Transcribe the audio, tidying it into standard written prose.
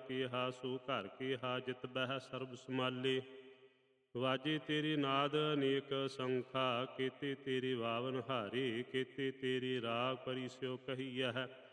ਕੀਹਾ ਸੂ ਘਰ ਕੀਹਾ ਜਿਤ ਬਹਿ ਸਰਬ ਸਮਾਲੇ। ਵਾਜੇ ਤੇਰੀ ਨਾਦ ਅਨੇਕ ਸੰਖਾ ਕੀਤੀ ਤੇਰੀ ਵਾਵਨ ਹਾਰੀ ਕੀਤੀ ਤੇਰੀ ਰਾਗ ਪਰੀ ਸਿਓ ਕਹੀਐ।